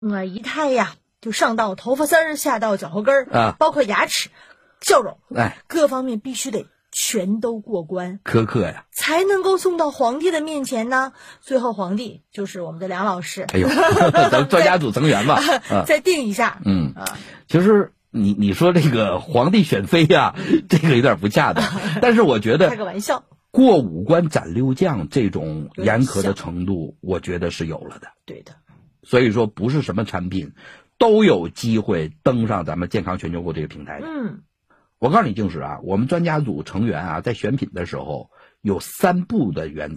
仪态呀，就上到头发丝儿，下到脚后跟儿啊， 包括牙齿、笑容， 哎， 各方面必须得全都过关， 苛刻呀， 才能够送到皇帝的面前呢。最后皇帝就是我们的梁老师， 哎呦，咱专家组成员吧， 再定一下。 其实你说这个皇帝选妃呀，这个有点不恰当，但是我觉得开个玩笑， 过五关斩六将这种严苛的程度，我觉得是有了的。 对的， 所以说不是什么产品都有机会登上咱们健康全球库这个平台的。我告诉你，静史啊，我们专家组成员啊，在选品的时候有3步的原则。